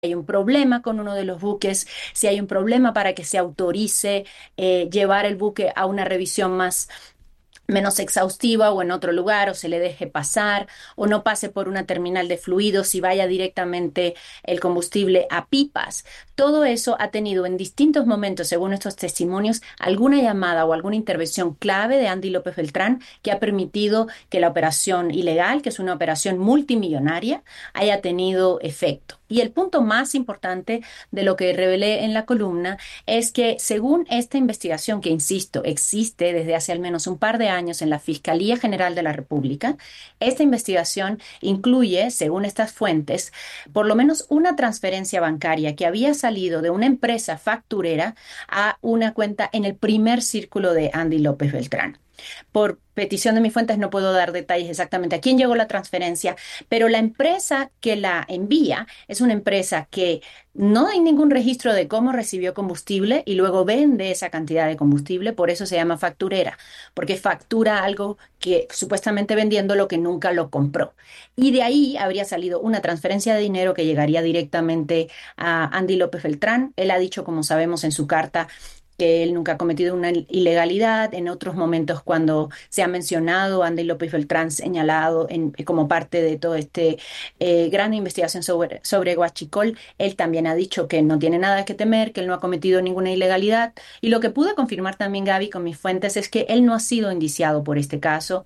hay un problema con uno de los buques, si hay un problema para que se autorice llevar el buque a una revisión más menos exhaustiva o en otro lugar, o se le deje pasar, o no pase por una terminal de fluidos y vaya directamente el combustible a pipas. Todo eso ha tenido en distintos momentos, según estos testimonios, alguna llamada o alguna intervención clave de Andy López Beltrán que ha permitido que la operación ilegal, que es una operación multimillonaria, haya tenido efecto. Y el punto más importante de lo que revelé en la columna es que según esta investigación, que insisto, existe desde hace al menos un par de años en la Fiscalía General de la República, esta investigación incluye, según estas fuentes, por lo menos una transferencia bancaria que había salido de una empresa facturera a una cuenta en el primer círculo de Andy López Beltrán. Por petición de mis fuentes no puedo dar detalles exactamente a quién llegó la transferencia, pero la empresa que la envía es una empresa que no hay ningún registro de cómo recibió combustible y luego vende esa cantidad de combustible, por eso se llama facturera, porque factura algo que supuestamente vendiendo lo que nunca lo compró. Y de ahí habría salido una transferencia de dinero que llegaría directamente a Andy López Beltrán. Él ha dicho, como sabemos en su carta, que él nunca ha cometido una ilegalidad. En otros momentos, cuando se ha mencionado, Andy López Beltrán señalado como parte de todo este gran investigación sobre Huachicol, él también ha dicho que no tiene nada que temer, que él no ha cometido ninguna ilegalidad. Y lo que pude confirmar también, Gaby, con mis fuentes, es que él no ha sido indiciado por este caso,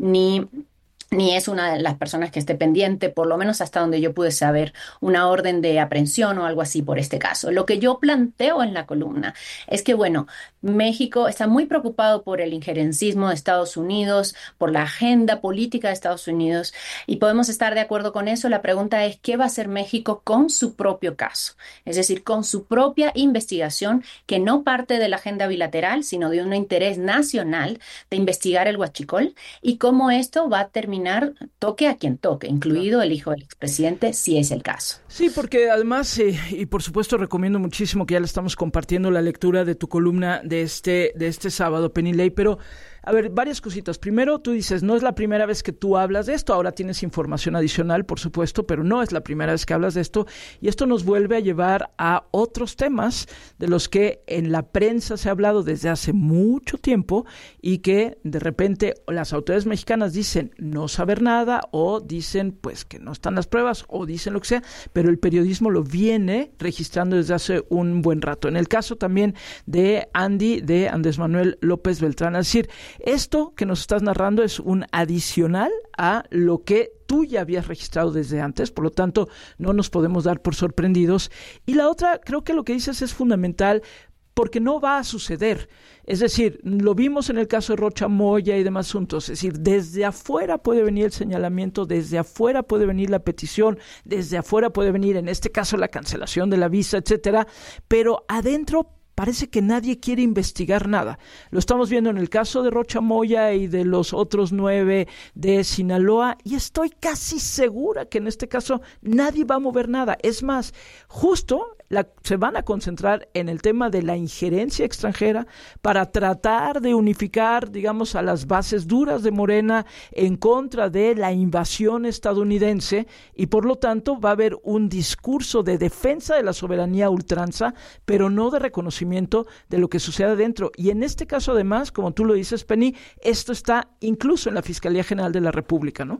ni ni es una de las personas que esté pendiente, por lo menos hasta donde yo pude saber, una orden de aprehensión o algo así por este caso. Lo que yo planteo en la columna es que, bueno, México está muy preocupado por el injerencismo de Estados Unidos, por la agenda política de Estados Unidos, y podemos estar de acuerdo con eso. La pregunta es, ¿qué va a hacer México con su propio caso? Es decir, con su propia investigación que no parte de la agenda bilateral, sino de un interés nacional de investigar el huachicol y cómo esto va a terminar, toque a quien toque, Claro. incluido el hijo del expresidente, si es el caso. Sí, porque además, y por supuesto recomiendo muchísimo que ya le estamos compartiendo la lectura de tu columna de este sábado, Penny Ley, pero a ver, varias cositas. Primero, tú dices, no es la primera vez que tú hablas de esto, ahora tienes información adicional, por supuesto, pero no es la primera vez que hablas de esto, y esto nos vuelve a llevar a otros temas de los que en la prensa se ha hablado desde hace mucho tiempo y que de repente las autoridades mexicanas dicen no saber nada o dicen pues que no están las pruebas o dicen lo que sea, pero el periodismo lo viene registrando desde hace un buen rato. En el caso también de Andrés Manuel López Beltrán, es decir, esto que nos estás narrando es un adicional a lo que tú ya habías registrado desde antes, por lo tanto no nos podemos dar por sorprendidos. Y la otra, creo que lo que dices es fundamental porque no va a suceder. Es decir, lo vimos en el caso de Rocha Moya y demás asuntos. Es decir, desde afuera puede venir el señalamiento, desde afuera puede venir la petición, desde afuera puede venir, en este caso, la cancelación de la visa, etcétera, pero adentro parece que nadie quiere investigar nada. Lo estamos viendo en el caso de Rocha Moya y de los otros 9 de Sinaloa, y estoy casi segura que en este caso nadie va a mover nada. Es más, justo se van a concentrar en el tema de la injerencia extranjera para tratar de unificar, digamos, a las bases duras de Morena en contra de la invasión estadounidense, y por lo tanto va a haber un discurso de defensa de la soberanía a ultranza, pero no de reconocimiento de lo que sucede adentro. Y en este caso, además, como tú lo dices, Penny, esto está incluso en la Fiscalía General de la República, ¿no?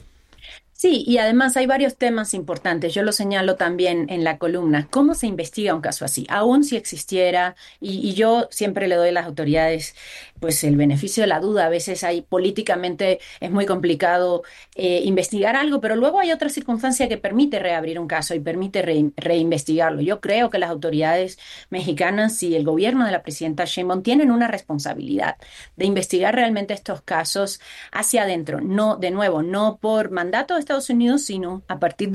Sí, y además hay varios temas importantes. Yo lo señalo también en la columna. ¿Cómo se investiga un caso así? Aún si existiera, y yo siempre le doy a las autoridades pues el beneficio de la duda. A veces hay políticamente es muy complicado investigar algo, pero luego hay otra circunstancia que permite reabrir un caso y permite reinvestigarlo. Yo creo que las autoridades mexicanas y el gobierno de la presidenta Sheinbaum tienen una responsabilidad de investigar realmente estos casos hacia adentro. No, de nuevo, no por mandato de Estados Unidos, sino a partir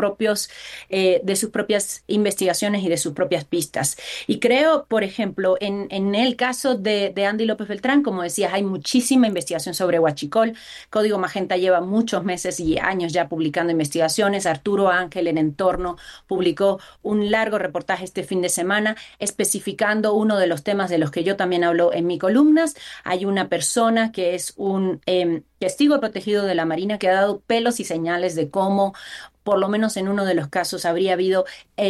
de sus propias investigaciones y de sus propias pistas. Y creo, por ejemplo, en el caso de Andy López Beltrán, como decías, hay muchísima investigación sobre Huachicol. Código Magenta lleva muchos meses y años ya publicando investigaciones. Arturo Ángel en Entorno publicó un largo reportaje este fin de semana especificando uno de los temas de los que yo también hablo en mis columnas. Hay una persona que es un testigo protegido de la Marina que ha dado pelos y señales de cómo por lo menos en uno de los casos habría habido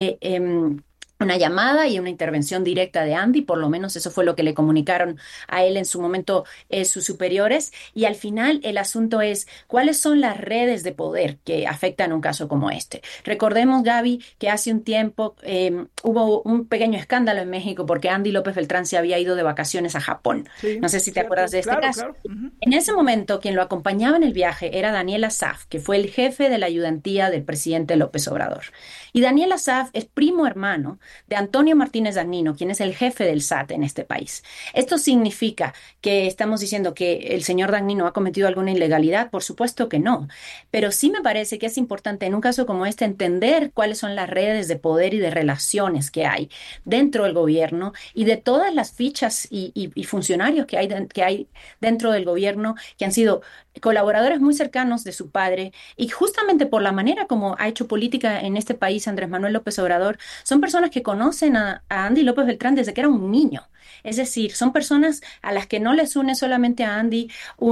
una llamada y una intervención directa de Andy, por lo menos eso fue lo que le comunicaron a él en su momento sus superiores. Y al final el asunto es cuáles son las redes de poder que afectan un caso como este. Recordemos, Gaby, que hace un tiempo hubo un pequeño escándalo en México porque Andy López Beltrán se había ido de vacaciones a Japón. Sí, No sé si te cierto, acuerdas de este claro, caso. claro. Ujú. En ese momento, quien lo acompañaba en el viaje era Daniel Asaf, que fue el jefe de la ayudantía del presidente López Obrador. Y Daniel Asaf es primo hermano de Antonio Martínez Dagnino, quien es el jefe del SAT en este país. ¿Esto significa que estamos diciendo que el señor Dagnino ha cometido alguna ilegalidad? Por supuesto que no, pero sí me parece que es importante en un caso como este entender cuáles son las redes de poder y de relaciones que hay dentro del gobierno y de todas las fichas y funcionarios que hay dentro del gobierno que han sido colaboradores muy cercanos de su padre y justamente por la manera como ha hecho política en este país Andrés Manuel López Obrador, son personas que conocen a Andy López Beltrán desde que era un niño. Es decir, son personas a las que no les une solamente a Andy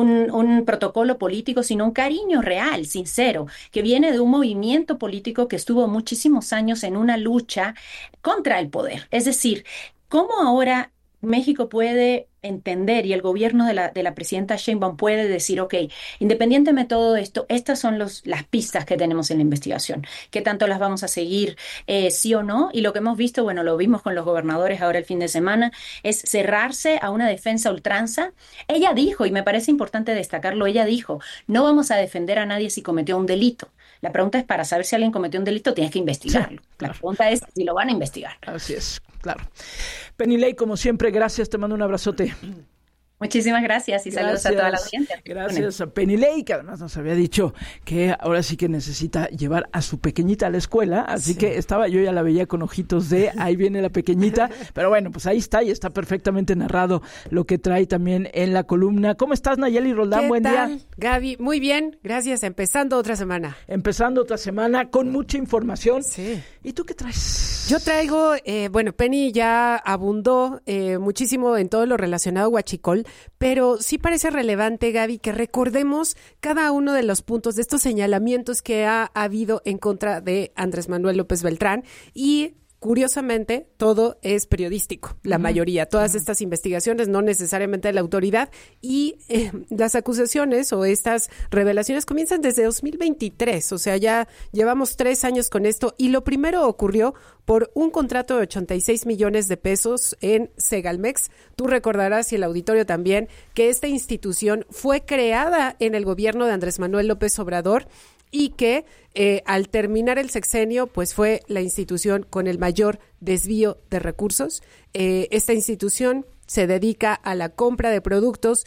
un protocolo político, sino un cariño real, sincero, que viene de un movimiento político que estuvo muchísimos años en una lucha contra el poder. Es decir, ¿cómo ahora México puede entender y el gobierno de la presidenta Sheinbaum puede decir, ok, independientemente de todo esto, estas son las pistas que tenemos en la investigación, qué tanto las vamos a seguir, sí o no? Y lo que hemos visto, bueno, lo vimos con los gobernadores ahora el fin de semana, es cerrarse a una defensa a ultranza. Ella dijo, y me parece importante destacarlo, ella dijo, no vamos a defender a nadie si cometió un delito. La pregunta es, para saber si alguien cometió un delito, tienes que investigarlo. Sí, La claro. pregunta es si lo van a investigar. Así es, claro. Penilei, como siempre, gracias, te mando un abrazote. Muchísimas gracias y saludos a toda la Gracias, audiencia. gracias a Penilei, que además nos había dicho que ahora sí que necesita llevar a su pequeñita a la escuela, así que yo ya la veía con ojitos de ahí viene la pequeñita, pero bueno, pues ahí está y está perfectamente narrado lo que trae también en la columna. ¿Cómo estás, Nayeli Roldán? Buen día. Gaby, muy bien, gracias, empezando otra semana. Empezando otra semana con mucha información. Sí. ¿Y tú qué traes? Yo traigo, bueno, Penny ya abundó muchísimo en todo lo relacionado a Huachicol, pero sí parece relevante, Gaby, que recordemos cada uno de los puntos de estos señalamientos que ha habido en contra de Andrés Manuel López Beltrán y curiosamente, todo es periodístico, la mayoría, todas estas investigaciones, no necesariamente de la autoridad, y las acusaciones o estas revelaciones comienzan desde 2023, o sea, ya llevamos 3 años con esto, y lo primero ocurrió por un contrato de 86 millones de pesos en Segalmex. Tú recordarás, y el auditorio también, que esta institución fue creada en el gobierno de Andrés Manuel López Obrador, y que al terminar el sexenio, pues fue la institución con el mayor desvío de recursos. Esta institución se dedica a la compra de productos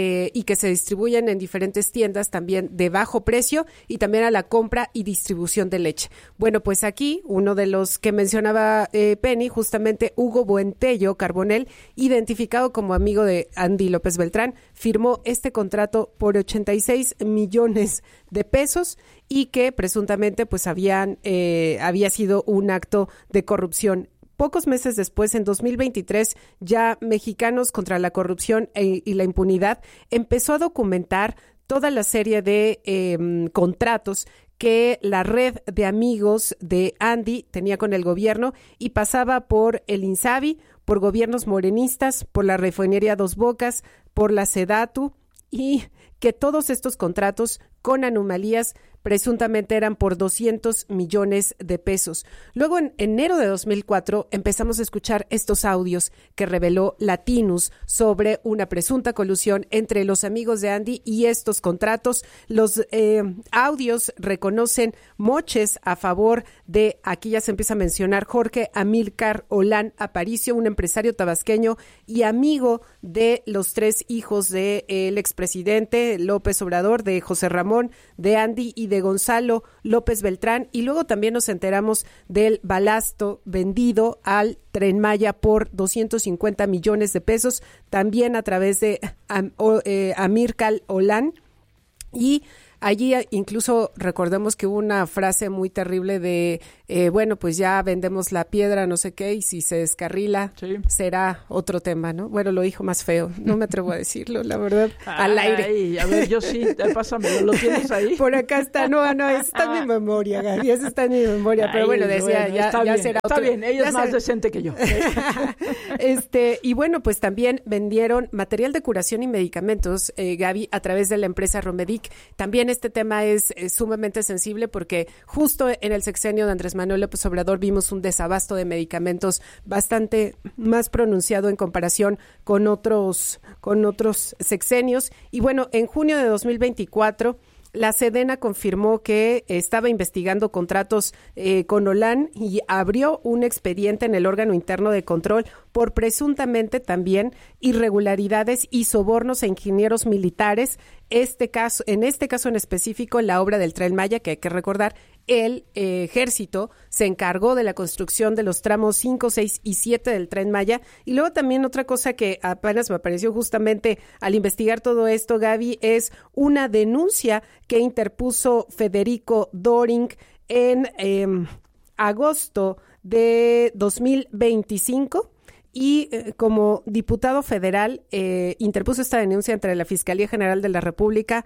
y que se distribuyen en diferentes tiendas también de bajo precio y también a la compra y distribución de leche. Bueno, pues aquí uno de los que mencionaba Penny, justamente Hugo Buentello Carbonell, identificado como amigo de Andy López Beltrán, firmó este contrato por 86 millones de pesos y que presuntamente pues había sido un acto de corrupción. Pocos meses después, en 2023, ya Mexicanos contra la Corrupción y la Impunidad empezó a documentar toda la serie de contratos que la red de amigos de Andy tenía con el gobierno y pasaba por el INSABI, por gobiernos morenistas, por la refinería Dos Bocas, por la SEDATU, y que todos estos contratos con anomalías presuntamente eran por 200 millones de pesos. Luego, en enero de 2004, empezamos a escuchar estos audios que reveló Latinus sobre una presunta colusión entre los amigos de Andy y estos contratos. Los audios reconocen moches a favor de, aquí ya se empieza a mencionar, Jorge Amílcar Olán Aparicio, un empresario tabasqueño y amigo de los 3 hijos del expresidente López Obrador, de José Ramón, de Andy y de Gonzalo López Beltrán, y luego también nos enteramos del balasto vendido al Tren Maya por 250 millones de pesos, también a través de Amílcar Olán. Y Allí incluso recordemos que hubo una frase muy terrible de, bueno, pues ya vendemos la piedra, no sé qué, y si se descarrila, será otro tema, ¿no? Bueno, lo dijo más feo, no me atrevo a decirlo, la verdad, al aire. A ver, yo sí, pásamelo, ¿lo tienes ahí? Por acá está, no, está en mi memoria, Gaby, eso está en mi memoria, pero bueno, decía, bueno, ya bien, será otro. Está bien, ella es más decente que yo. Y bueno, pues también vendieron material de curación y medicamentos, Gaby, a través de la empresa Romedic. También este tema es sumamente sensible porque justo en el sexenio de Andrés Manuel López Obrador vimos un desabasto de medicamentos bastante más pronunciado en comparación con otros sexenios. Y bueno, en junio de 2024... la Sedena confirmó que estaba investigando contratos con Olan y abrió un expediente en el órgano interno de control por presuntamente también irregularidades y sobornos a ingenieros militares. En este caso en específico, la obra del Tren Maya, que hay que recordar, el ejército se encargó de la construcción de los tramos 5, 6 y 7 del Tren Maya. Y luego también otra cosa que apenas me apareció justamente al investigar todo esto, Gaby, es una denuncia que interpuso Federico Doring en agosto de 2025. Y como diputado federal interpuso esta denuncia ante la Fiscalía General de la República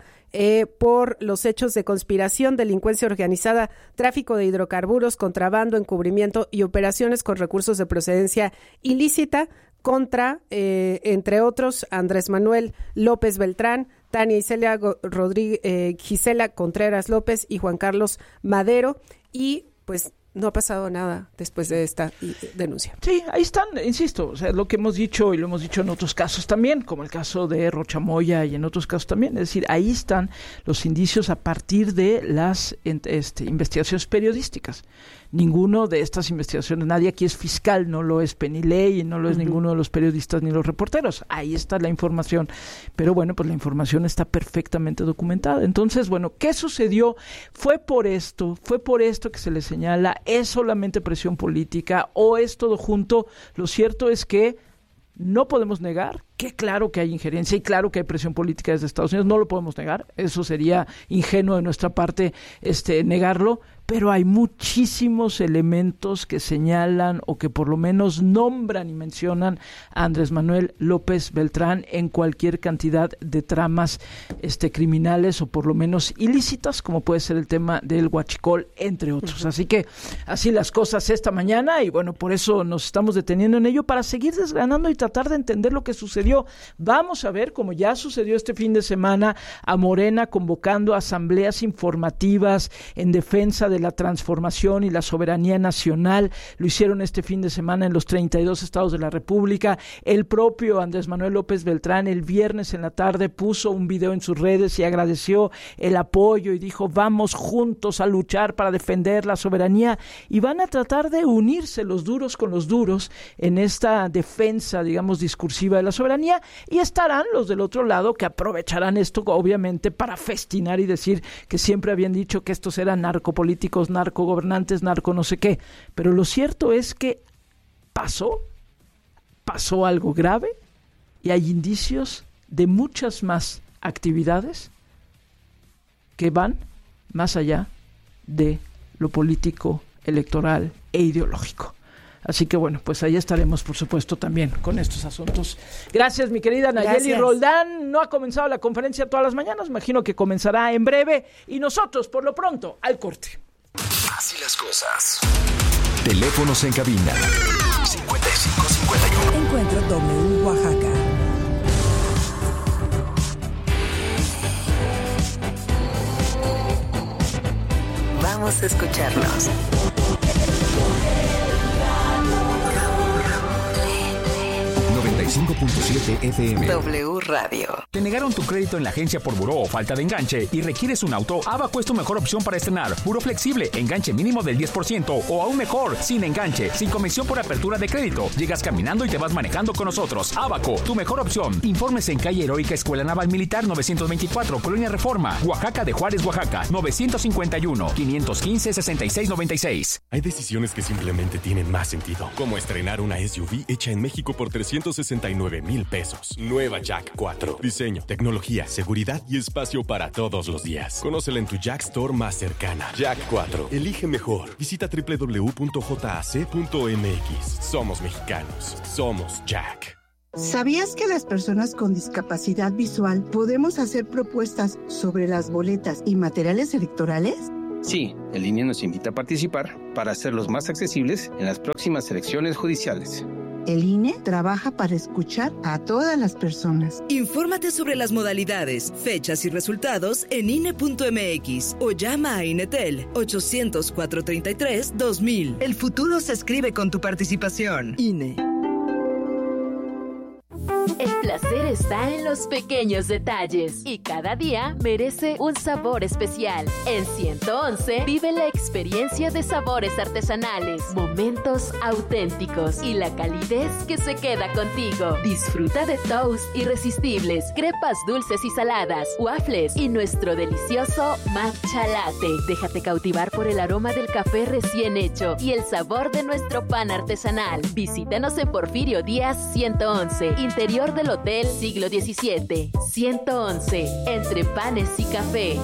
por los hechos de conspiración, delincuencia organizada, tráfico de hidrocarburos, contrabando, encubrimiento y operaciones con recursos de procedencia ilícita contra, entre otros, Andrés Manuel López Beltrán, Tania Isela Rodríguez, Gisela Contreras López y Juan Carlos Madero. Y pues no ha pasado nada después de esta denuncia. Sí, ahí están, insisto, o sea, lo que hemos dicho y lo hemos dicho en otros casos también, como el caso de Rocha Moya y en otros casos también, es decir, ahí están los indicios a partir de las investigaciones periodísticas. Ninguno de estas investigaciones, nadie aquí es fiscal, no lo es Penny Ley, no lo es ninguno de los periodistas ni los reporteros. Ahí está la información, pero bueno, pues la información está perfectamente documentada. Entonces, bueno, ¿qué sucedió? Fue por esto que se le señala, ¿es solamente presión política o es todo junto? Lo cierto es que no podemos negar que claro que hay injerencia y claro que hay presión política desde Estados Unidos, no lo podemos negar, eso sería ingenuo de nuestra parte negarlo, pero hay muchísimos elementos que señalan o que por lo menos nombran y mencionan a Andrés Manuel López Beltrán en cualquier cantidad de tramas criminales o por lo menos ilícitas, como puede ser el tema del huachicol, entre otros. Así que así las cosas esta mañana y bueno, por eso nos estamos deteniendo en ello para seguir desgranando y tratar de entender lo que sucedió. Vamos a ver, como ya sucedió este fin de semana, a Morena convocando asambleas informativas en defensa de la transformación y la soberanía nacional. Lo hicieron este fin de semana en los 32 estados de la República. El propio Andrés Manuel López Beltrán el viernes en la tarde puso un video en sus redes y agradeció el apoyo y dijo, vamos juntos a luchar para defender la soberanía, y van a tratar de unirse los duros con los duros en esta defensa, digamos, discursiva de la soberanía, y estarán los del otro lado que aprovecharán esto obviamente para festinar y decir que siempre habían dicho que estos eran narcopolíticos, narcogobernantes, narco no sé qué. Pero lo cierto es que pasó algo grave y hay indicios de muchas más actividades que van más allá de lo político, electoral e ideológico. Así que bueno, pues ahí estaremos, por supuesto, también con estos asuntos. Gracias, mi querida Nayeli Roldán. No ha comenzado la conferencia todas las mañanas, imagino que comenzará en breve. Y nosotros, por lo pronto, al corte. Así las cosas. Teléfonos en cabina. 5551. Encuentro W Oaxaca. Vamos a escucharnos. 95.7 FM. W Radio. ¿Te negaron tu crédito en la agencia por buró o falta de enganche y requieres un auto? Abaco es tu mejor opción para estrenar. Buró flexible, enganche mínimo del 10% o aún mejor, sin enganche, sin comisión por apertura de crédito. Llegas caminando y te vas manejando con nosotros. Abaco, tu mejor opción. Informes en calle Heroica Escuela Naval Militar 924, Colonia Reforma, Oaxaca de Juárez, Oaxaca, 951-515-6696. Hay decisiones que simplemente tienen más sentido, como estrenar una SUV hecha en México por $360,000 $69,000 pesos. Nueva Jack 4. Diseño, tecnología, seguridad y espacio para todos los días. Conócela en tu Jack Store más cercana. Jack 4. Elige mejor. Visita www.jac.mx. Somos mexicanos. Somos Jack. ¿Sabías que las personas con discapacidad visual podemos hacer propuestas sobre las boletas y materiales electorales? Sí, el INE nos invita a participar para hacerlos más accesibles en las próximas elecciones judiciales. El INE trabaja para escuchar a todas las personas. Infórmate sobre las modalidades, fechas y resultados en INE.mx o llama a INETEL 800-433-2000. El futuro se escribe con tu participación. INE. El placer está en los pequeños detalles y cada día merece un sabor especial. En 111 vive la experiencia de sabores artesanales, momentos auténticos y la calidez que se queda contigo. Disfruta de toast irresistibles, crepas dulces y saladas, waffles y nuestro delicioso matcha latte. Déjate cautivar por el aroma del café recién hecho y el sabor de nuestro pan artesanal. Visítanos en Porfirio Díaz 111, interior del Hotel Siglo XVII. 111, entre panes y café.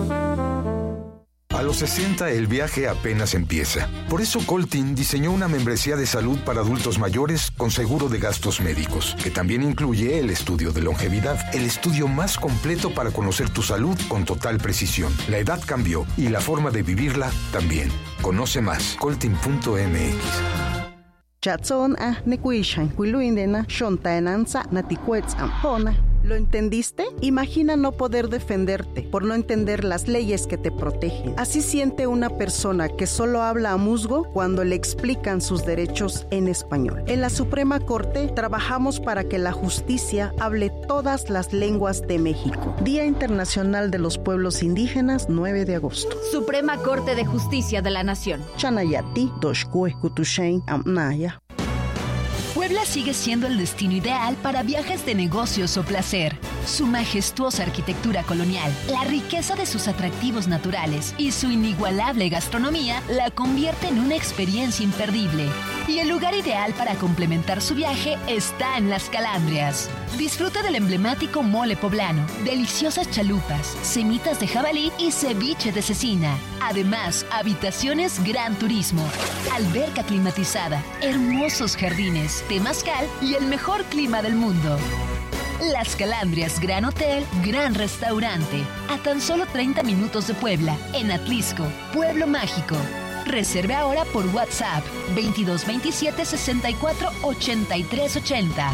A los 60 el viaje apenas empieza. Por eso Coltin diseñó una membresía de salud para adultos mayores con seguro de gastos médicos, que también incluye el estudio de longevidad, el estudio más completo para conocer tu salud con total precisión. La edad cambió y la forma de vivirla también. Conoce más, coltin.mx. Chatson nekuishan kuiluindena shontaenanza natikuetzampona. ¿Lo entendiste? Imagina no poder defenderte por no entender las leyes que te protegen. Así siente una persona que solo habla a musgo cuando le explican sus derechos en español. En la Suprema Corte trabajamos para que la justicia hable todas las lenguas de México. Día Internacional de los Pueblos Indígenas, 9 de agosto. Suprema Corte de Justicia de la Nación. Chanayati, Doshkue, Kutushain, Amnaya. Puebla sigue siendo el destino ideal para viajes de negocios o placer. Su majestuosa arquitectura colonial, la riqueza de sus atractivos naturales y su inigualable gastronomía la convierte en una experiencia imperdible. Y el lugar ideal para complementar su viaje está en Las Calandrias. Disfruta del emblemático mole poblano, deliciosas chalupas, semitas de jabalí y ceviche de cecina. Además, habitaciones Gran Turismo, alberca climatizada, hermosos jardines, temazcal y el mejor clima del mundo. Las Calandrias Gran Hotel, Gran Restaurante, a tan solo 30 minutos de Puebla, en Atlisco, Pueblo Mágico. Reserve ahora por WhatsApp 2227 64 83 80.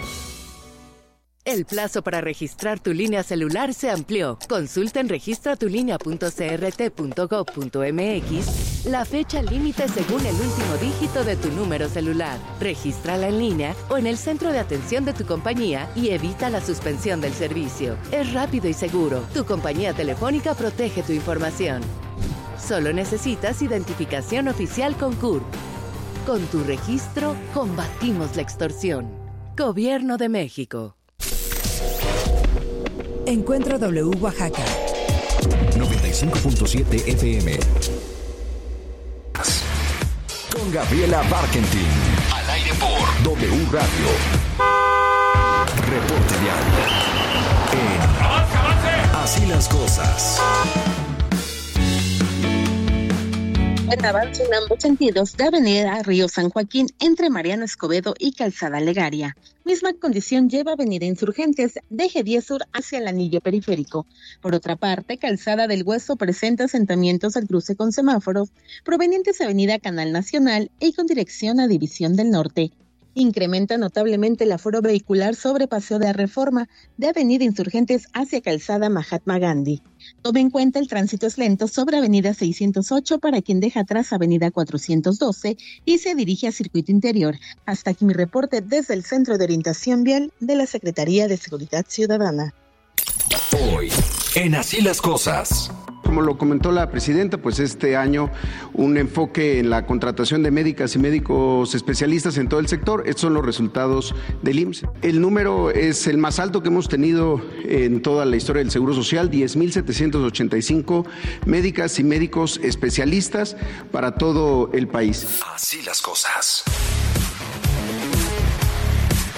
El plazo para registrar tu línea celular se amplió. Consulta en registratulínea.crt.gov.mx la fecha límite según el último dígito de tu número celular. Regístrala en línea o en el centro de atención de tu compañía y evita la suspensión del servicio. Es rápido y seguro. Tu compañía telefónica protege tu información. Solo necesitas identificación oficial con CURP. Con tu registro, combatimos la extorsión. Gobierno de México. Encuentro W Oaxaca 95.7 FM. Con Gabriela Barkentin. Al aire por W Radio. Reporte diario. En Así las Cosas. Buen avance en ambos sentidos de Avenida Río San Joaquín entre Mariano Escobedo y Calzada Legaria. Misma condición lleva Avenida Insurgentes de Eje 10 Sur hacia el anillo periférico. Por otra parte, Calzada del Hueso presenta asentamientos al cruce con semáforos provenientes de Avenida Canal Nacional y con dirección a División del Norte. Incrementa notablemente el aforo vehicular sobre Paseo de Reforma de Avenida Insurgentes hacia Calzada Mahatma Gandhi. Tome en cuenta el tránsito es lento sobre Avenida 608 para quien deja atrás Avenida 412 y se dirige a Circuito Interior. Hasta aquí mi reporte desde el Centro de Orientación Vial de la Secretaría de Seguridad Ciudadana. Hoy, en Así las Cosas. Como lo comentó la presidenta, pues este año un enfoque en la contratación de médicas y médicos especialistas en todo el sector. Estos son los resultados del IMSS. El número es el más alto que hemos tenido en toda la historia del Seguro Social, 10,785 médicas y médicos especialistas para todo el país. Así las Cosas.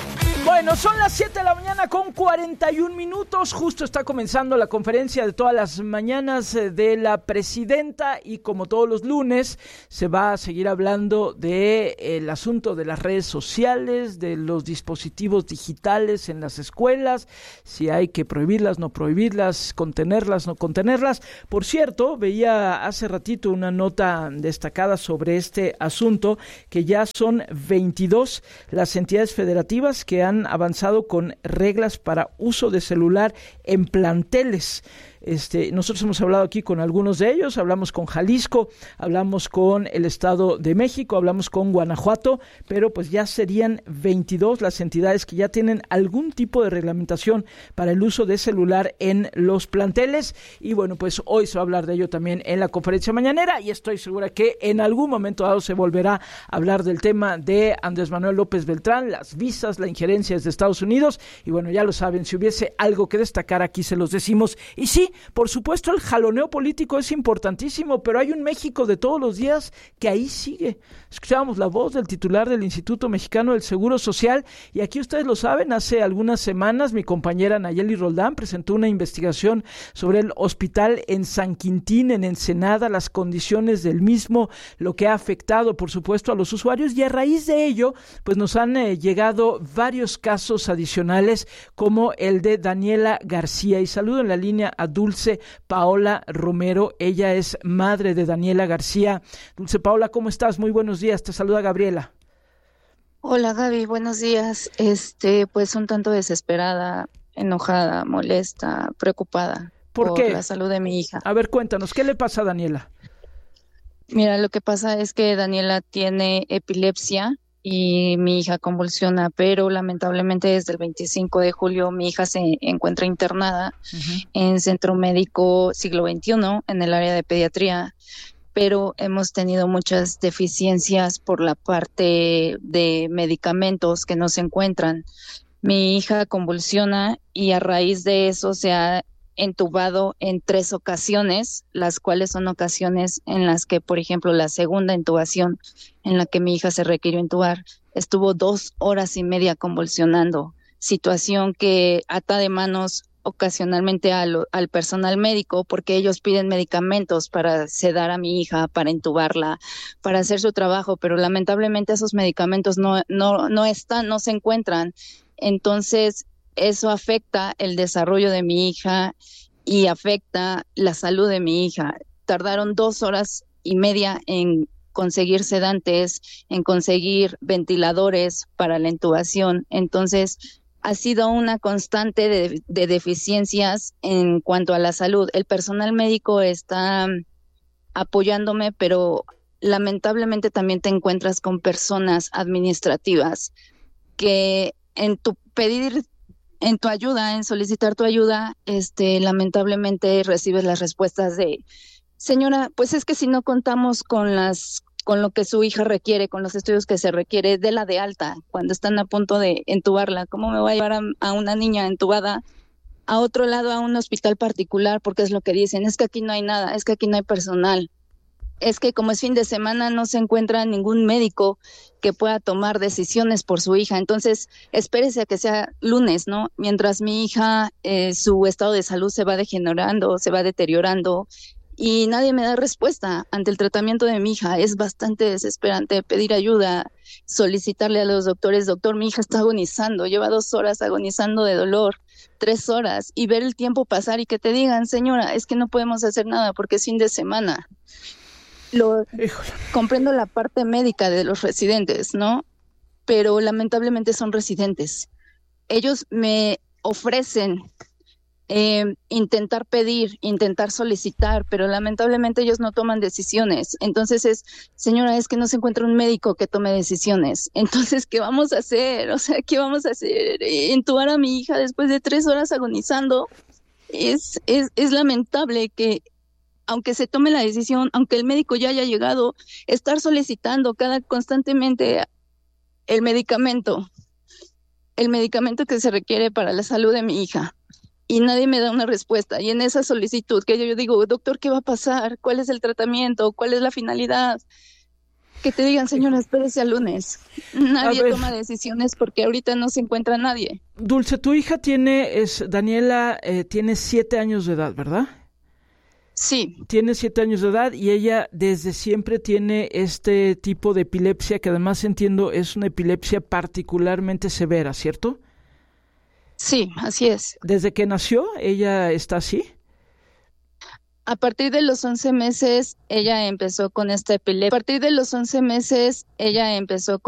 Bueno, son las 7 de la mañana con 41 minutos. Justo está comenzando la conferencia de todas las mañanas de la presidenta y como todos los lunes se va a seguir hablando del asunto de las redes sociales, de los dispositivos digitales en las escuelas, si hay que prohibirlas, no prohibirlas, contenerlas, no contenerlas. Por cierto, veía hace ratito una nota destacada sobre este asunto, que ya son 22 las entidades federativas que han avanzado con reglas para uso de celular en planteles. Nosotros hemos hablado aquí con algunos de ellos, hablamos con Jalisco, hablamos con el Estado de México, hablamos con Guanajuato, pero pues ya serían 22 las entidades que ya tienen algún tipo de reglamentación para el uso de celular en los planteles. Y bueno, pues hoy se va a hablar de ello también en la conferencia mañanera y estoy segura que en algún momento dado se volverá a hablar del tema de Andrés Manuel López Beltrán, las visas, la injerencia desde Estados Unidos. Y bueno, ya lo saben, si hubiese algo que destacar aquí se los decimos. Y sí, por supuesto, el jaloneo político es importantísimo, pero hay un México de todos los días que ahí sigue. Escuchábamos la voz del titular del Instituto Mexicano del Seguro Social y aquí ustedes lo saben, hace algunas semanas mi compañera Nayeli Roldán presentó una investigación sobre el hospital en San Quintín, en Ensenada, las condiciones del mismo, lo que ha afectado, por supuesto, a los usuarios y a raíz de ello, pues nos han llegado varios casos adicionales como el de Daniela García. Y saludo en la línea a Dulce Paola Romero, ella es madre de Daniela García. Dulce Paola, ¿cómo estás? Muy buenos días, te saluda Gabriela. Hola Gaby, buenos días. Pues un tanto desesperada, enojada, molesta, preocupada por la salud de mi hija. A ver, cuéntanos, ¿qué le pasa a Daniela? Mira, lo que pasa es que Daniela tiene epilepsia y mi hija convulsiona, pero lamentablemente desde el 25 de julio mi hija se encuentra internada en Centro Médico Siglo XXI en el área de pediatría, pero hemos tenido muchas deficiencias por la parte de medicamentos que no se encuentran. Mi hija convulsiona y a raíz de eso se ha entubado en 3 ocasiones, las cuales son ocasiones en las que, por ejemplo, la segunda intubación en la que mi hija se requirió intubar, estuvo 2 horas y media convulsionando, situación que ata de manos ocasionalmente al personal médico porque ellos piden medicamentos para sedar a mi hija, para intubarla, para hacer su trabajo, pero lamentablemente esos medicamentos no se encuentran. Entonces, eso afecta el desarrollo de mi hija y afecta la salud de mi hija. Tardaron 2 horas y media en conseguir sedantes, en conseguir ventiladores para la intubación. Entonces, ha sido una constante de deficiencias en cuanto a la salud. El personal médico está apoyándome, pero lamentablemente también te encuentras con personas administrativas que en tu ayuda, en solicitar tu ayuda, lamentablemente recibes las respuestas de, señora, pues es que si no contamos con lo que su hija requiere, con los estudios que se requiere, déla de alta cuando están a punto de entubarla. ¿Cómo me voy a llevar a una niña entubada a otro lado, a un hospital particular? Porque es lo que dicen, es que aquí no hay nada, es que aquí no hay personal. Es que como es fin de semana no se encuentra ningún médico que pueda tomar decisiones por su hija. Entonces, espérese a que sea lunes, ¿no? Mientras mi hija, su estado de salud se va degenerando, se va deteriorando y nadie me da respuesta ante el tratamiento de mi hija. Es bastante desesperante pedir ayuda, solicitarle a los doctores, doctor, mi hija está agonizando, lleva 2 horas agonizando de dolor, 3 horas, y ver el tiempo pasar y que te digan, señora, es que no podemos hacer nada porque es fin de semana. Comprendo la parte médica de los residentes, ¿no? Pero lamentablemente son residentes. Ellos me ofrecen intentar pedir, intentar solicitar, pero lamentablemente ellos no toman decisiones. Entonces señora, es que no se encuentra un médico que tome decisiones. Entonces, ¿qué vamos a hacer? O sea, ¿qué vamos a hacer? Entubar a mi hija después de 3 horas agonizando. Es lamentable que aunque se tome la decisión, aunque el médico ya haya llegado, estar solicitando constantemente el medicamento que se requiere para la salud de mi hija. Y nadie me da una respuesta. Y en esa solicitud que yo digo, doctor, ¿qué va a pasar? ¿Cuál es el tratamiento? ¿Cuál es la finalidad? Que te digan, señora, espérese al lunes. Nadie toma decisiones porque ahorita no se encuentra nadie. Dulce, tu hija Daniela, tiene 7 años de edad, ¿verdad? Sí. Tiene 7 años de edad y ella desde siempre tiene este tipo de epilepsia, que además entiendo es una epilepsia particularmente severa, ¿cierto? Sí, así es. ¿Desde que nació ella está así? A partir de los 11 meses ella empezó con esta epilepsia. A partir de los 11 meses ella empezó